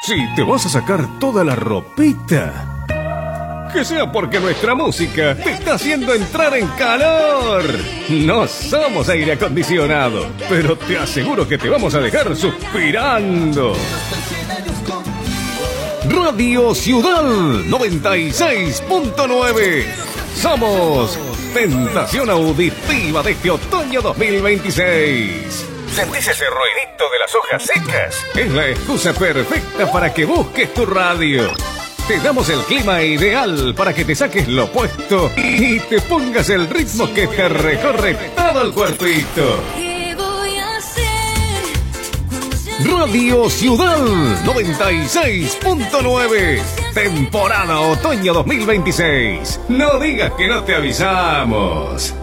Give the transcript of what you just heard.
Si te vas a sacar toda la ropita, que sea porque nuestra música te está haciendo entrar en calor. No somos aire acondicionado, pero te aseguro que te vamos a dejar suspirando. Radio Ciudad 96.9. Somos Tentación Auditiva de este otoño 2026. ¿Sentís ese ruidito de las hojas secas? Es la excusa perfecta para que busques tu radio. Te damos el clima ideal para que te saques lo puesto y te pongas el ritmo que te recorre todo el cuerpito. Radio Ciudad 96.9. Temporada otoño 2026. No digas que no te avisamos.